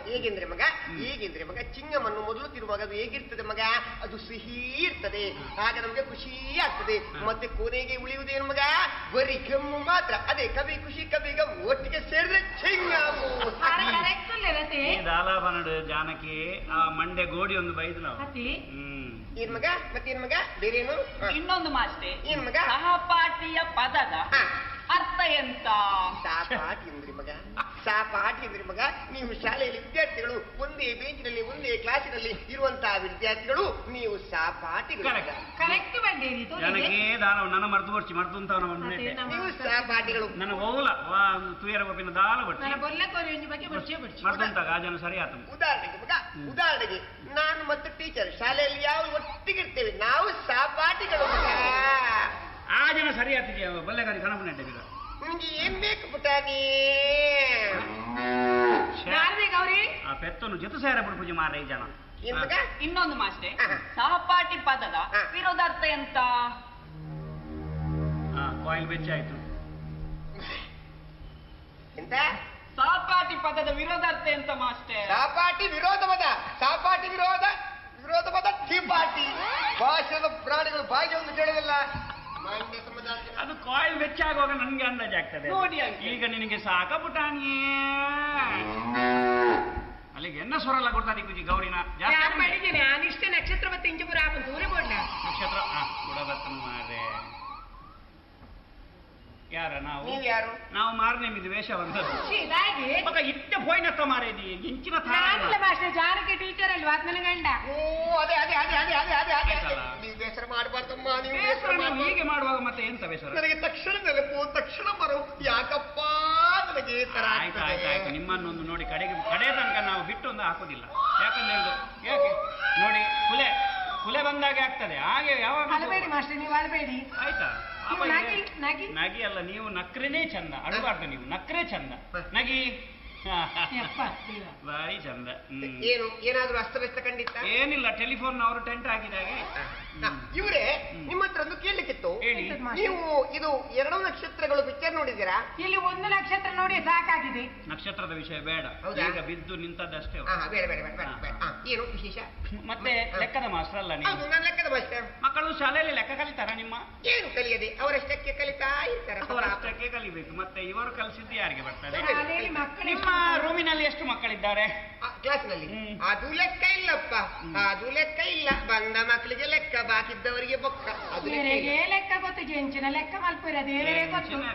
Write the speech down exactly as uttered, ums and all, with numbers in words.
ಹೇಗೆಂದ್ರೆ ಮಗ ಹೇಗೆಂದ್ರೆ ಮಗ ಚಿಂಗಮನ್ನು ಮೊದಲು ತಿರುವಾಗ ಅದು ಹೇಗಿರ್ತದೆ ಮಗ ಅದು ಸಿಹಿ ಇರ್ತದೆ ಆಗ ನಮ್ಗೆ ಖುಷಿ ಆಗ್ತದೆ ಮತ್ತೆ ಕೊನೆಗೆ ಉಳಿಯುವುದೇನು ಮಗ ಬರೀ ಕೆಮ್ಮು ಮಾತ್ರ ಅದೇ ಕವಿ ಖುಷಿ ಕವಿಗ ಒಟ್ಟಿಗೆ ಸೇರಿದ್ರೆ ಚಿಂಗಮು ದಾಲಾಬನಡು ಜಾನಕಿ ಆ ಮಂಡೆ ಗೋಡಿ ಒಂದು ಬೈದ್ಲ ಹ್ಮ್ ಏನ್ ಮಗ ಮತ್ತೇನ್ ಮಗ ಬೇರೇನು ಇನ್ನೊಂದು ಮಾಸ್ಟೇ ಏನ್ ಮಗ ಸಹಪಾಠಿಯ ಪದದ ಅರ್ಥ ಎಂತ ಸಹಪಾಠಿ ಅಂದ್ರಿ ಮಗ ಸಹಪಾಠಿ ಅಂದ್ರಿ ಮಗ ನೀವು ಶಾಲೆಯಲ್ಲಿ ವಿದ್ಯಾರ್ಥಿಗಳು ಒಂದೇ ಬೇಂಚಿನಲ್ಲಿ ಒಂದೇ ಕ್ಲಾಸಿನಲ್ಲಿ ಇರುವಂತಹ ವಿದ್ಯಾರ್ಥಿಗಳು ನೀವು ಸಹಪಾಠಿಗಳು ಕರೆಕ್ಟ್ ಬಂದೇರಿ ಜಾನಕಿ ದಾಲ ನನ್ನ ಮರ್ತು ಬರ್ಚಿ ಮರ್ತು ಅಂತ ನೀವು ಸಹಪಾಠಿಗಳು ನನ್ನ ಓಲ ತುಯರ ಒಪ್ಪಿನ ದಾಲ ಬರ್ಚಿ ಮರ್ತು ಅಂತ ಗಾಜನ ಸರಿ ಆತ ಉದಾಹರಣೆಗೆ ಮಗ ಉದಾಹರಣೆಗೆ ನಾನು ಮತ್ತು ಟೀಚರ್ ಶಾಲೆಯಲ್ಲಿ ಯಾವ ಒಟ್ಟಿಗಿರ್ತೇವೆ ನಾವು ಸಹಪಾಠಿಗಳು ಮಗ ಆ ಜನ ಸರಿ ಆಗ್ತಿದ್ಯಾ ಬಲ್ಲೆಗಾರಿ ಕಣಪನೆ ಈಗ ನಿಮ್ಗೆ ಏನ್ ಬೇಕು ಪುಟಾಣಿ ಗೌರಿ ಆ ಪೆತ್ತನ್ನು ಜೊತೆ ಸೇರ ಬಿಡು ಪೂಜೆ ಮಾರ ಈ ಜನ ಇನ್ನೊಂದು ಮಾಸ್ಟೇ ಸಹಪಾಠಿ ಪದದ ವಿರೋಧಾರ್ಥ ಎಂತ ಕಾಯಿಲ್ ಬೆಚ್ಚ ಆಯ್ತು ಎಂತ ಸಹಪಾಠಿ ಪದದ ವಿರೋಧಾರ್ಥ ಎಂತ ಮಾಸ್ಟೇ ಸಹಪಾಠಿ ವಿರೋಧ ಪದ ಸಹಪಾಠಿ ವಿರೋಧ ವಿರೋಧ ಪದ ಟಿಪಾಟಿ ಭಾಷಣದ ಪ್ರಾಣಿಗಳು ಬಾಯಿಗೆ ಒಂದು ಕೇಳೋದಿಲ್ಲ ಅದು ಕಾಯಿಲ್ ವೆಚ್ಚ ಆಗುವಾಗ ನನ್ಗೆ ಅಂದಾಜ್ ಆಗ್ತದೆ ಈಗ ನಿನಗೆ ಸಾಕ ಪುಟಾಣಿಯೇ ಅಲ್ಲಿಗೆ ಎನ್ನ ಸ್ವರಲ್ಲ ಕೊಡ್ತಾರೆ ಕುಜಿ ಗೌರಿನ ಜಾಸ್ತಿ ಅನಿಷ್ಟೇ ನಕ್ಷತ್ರ ಮತ್ತೆ ಇಂಜಪುರ ದೂರ ಕೊಡ್ಲ ನಕ್ಷತ್ರ ಗುಡಬತ್ತನ ಮಾರೆ ಯಾರ ನಾವು ಯಾರು ನಾವು ಮಾರನೇ ಮಿದು ವೇಷ ಬಂದದ್ದು ಮಗ ಇಟ್ಟ ಪೋಯ್ನತ್ತ ಮಾರೇದಿ ಇಂಚಿನ ಜಾನಕಿ ಟೀಚರ್ ಅಲ್ವಾ ಆತ್ಮನ ಗಂಡ ಓ ಅದೇ ಅದೇ ಅದೇ ಅದೇ ಅದೇ ಅದೇ ಅದೇ ನೀವು ಬೇಸರ ಮಾಡಬಾರ್ದಮ್ಮ ನೀವು ಹೀಗೆ ಮಾಡುವಾಗ ಮತ್ತೆ ಎಂತ ಬೇಸರ ನನಗೆ ತಕ್ಷಣ ನೆನಪು ತಕ್ಷಣ ಬರೋ ಯಾಕಪ್ಪ ನನಗೆ ತರ ಆಯ್ತು ಆಯ್ತು ಆಯ್ತು ನಿಮ್ಮನ್ನೊಂದು ನೋಡಿ ಕಡೆಗೆ ಕಡೆ ತನಕ ನಾವು ಬಿಟ್ಟು ಒಂದು ಹಾಕೋದಿಲ್ಲ ಯಾಕಂದ್ರೆ ಯಾಕೆ ನೋಡಿ ಕುಲೆ ಕುಲೆ ಬಂದಾಗೆ ಆಗ್ತದೆ ಹಾಗೆ ಯಾವಾಗ ಅಳಬೇಡಿ ಮಾಸ್ಟರ್ ನೀವು ಅಳಬೇಡಿ ಆಯ್ತಾ ನಗಿ ನಗಿ ಅಲ್ಲ ನೀವು ನಕ್ರೇನೇ ಚಂದ ಅಡಬಾರ್ದು ನೀವು ನಕ್ರೆ ಚಂದ ನಗಿ ಬಾರಿ ಚಂದ ಏನು ಏನಾದ್ರೂ ಅಸ್ತವ್ಯಸ್ತ ಖಂಡಿತ ಏನಿಲ್ಲ ಟೆಲಿಫೋನ್ ಅವರು ಟೆಂಟ್ ಹಾಕಿದಾಗೆ ಇವರೇ ನಿಮ್ಮ ಹತ್ರ ಒಂದು ಕೇಳಲಿಕ್ಕಿತ್ತು ಹೇಳಿ ನೀವು ಇದು ಎರಡು ನಕ್ಷತ್ರಗಳು ಪಿಕ್ಚರ್ ನೋಡಿದ್ದೀರಾ ಇಲ್ಲಿ ಒಂದು ನಕ್ಷತ್ರ ನೋಡಿ ಸಾಕಾಗಿದೆ ನಕ್ಷತ್ರದ ವಿಷಯ ಬೇಡ ಈಗ ಬಿದ್ದು ನಿಂತದ್ದಷ್ಟೇ ಬೇಡ ಬೇಡ ಬೇಡ ಏನು ವಿಶೇಷ ಮತ್ತೆ ಲೆಕ್ಕದ ಮಾಸ್ಟರ್ ಅಲ್ಲ ನೀವು ನಾನು ಲೆಕ್ಕದ ಮಾಸ್ಟರ್ ಮಕ್ಕಳು ಶಾಲೆಯಲ್ಲಿ ಲೆಕ್ಕ ಕಲಿತಾರ ನಿಮ್ಮ ಏನು ಕಲಿಯದೆ ಅವರಷ್ಟಕ್ಕೆ ಕಲಿತಾ ಇರ್ತಾರೆ ಅವರಷ್ಟಕ್ಕೆ ಕಲಿಬೇಕು ಮತ್ತೆ ಇವರು ಕಲಿಸಿದ್ದು ಯಾರಿಗೆ ಬರ್ತಾರೆ ನಿಮ್ಮ ರೂಮಿನಲ್ಲಿ ಎಷ್ಟು ಮಕ್ಕಳಿದ್ದಾರೆ ಕ್ಲಾಸ್ನಲ್ಲಿ ಅದು ಲೆಕ್ಕ ಇಲ್ಲಪ್ಪ ಅದು ಲೆಕ್ಕ ಇಲ್ಲ ಬಂದ ಮಕ್ಕಳಿಗೆ ಲೆಕ್ಕ ಬಾಕಿದ್ದವರಿಗೆ ಬೊಕ್ಕ ಲೆಕ್ಕ ಗೊತ್ತು ಜೆಂಚಿನ ಲೆಕ್ಕ ಮಲ್ಪಿರದೇ ಗೊತ್ತು